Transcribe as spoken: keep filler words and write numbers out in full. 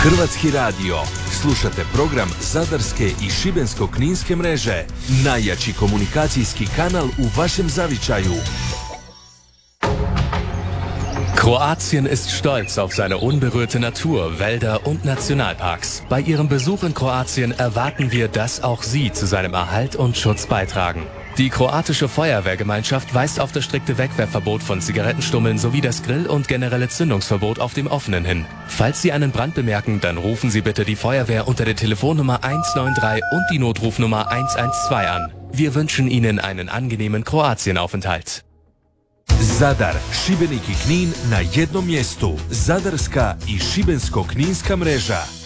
Hrvatski radio. Slušate program Zadarske i Šibensko-kninske mreže. Najjači komunikacijski kanal u vašem zavičaju. Kroatien ist stolz auf seine unberührte Natur, Wälder und Nationalparks. Bei Ihrem Besuch in Kroatien erwarten wir, dass auch Sie zu seinem Erhalt und Schutz beitragen. Die kroatische Feuerwehrgemeinschaft weist auf das strikte Wegwerfverbot von Zigarettenstummeln sowie das Grill- und generelle Zündungsverbot auf dem Offenen hin. Falls Sie einen Brand bemerken, dann rufen Sie bitte die Feuerwehr unter der Telefonnummer eins neun drei und die Notrufnummer eins eins zwei an. Wir wünschen Ihnen einen angenehmen Kroatienaufenthalt. Zadar, Šibenik i Knin na jednom mjestu. Zadarska i Šibensko-kninska mreža.